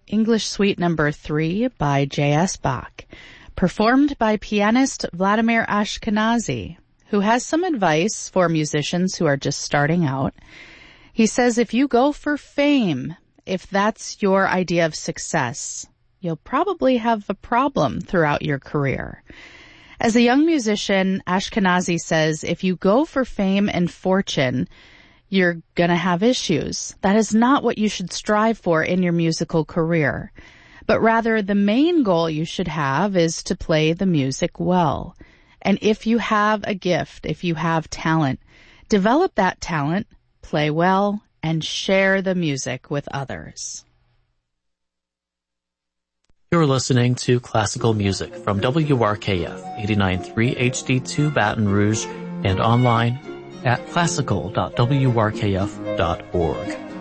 English Suite Number 3 by J.S. Bach, performed by pianist Vladimir Ashkenazy, who has some advice for musicians who are just starting out. He says, if you go for fame, if that's your idea of success, you'll probably have a problem throughout your career. As a young musician, Ashkenazy says, if you go for fame and fortune, you're gonna have issues. That is not what you should strive for in your musical career. But rather, the main goal you should have is to play the music well. And if you have a gift, if you have talent, develop that talent, play well, and share the music with others. You're listening to classical music from WRKF 89.3 HD2 Baton Rouge and online at classical.wrkf.org.